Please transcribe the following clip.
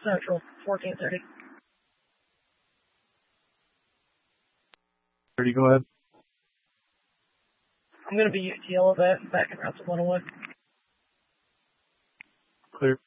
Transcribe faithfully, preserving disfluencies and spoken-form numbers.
Central, fourteen thirty. thirty, go ahead. I'm going to be U T L of that, back in route to one oh one. Clear.